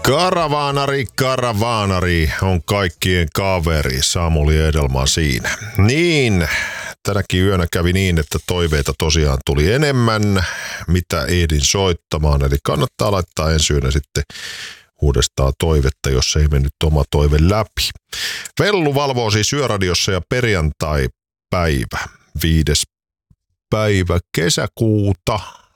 Karavaanari on kaikkien kaveri. Samuli Edelman siinä. Niin, tänäkin yönä kävi niin, että toiveita tosiaan tuli enemmän, mitä ehdin soittamaan. Eli kannattaa laittaa ensi yönä sitten uudestaan toivetta, jos ei mennyt oma toive läpi. Vellu valvoo siis Yöradiossa ja perjantai-päivä, 5. päivä kesäkuuta.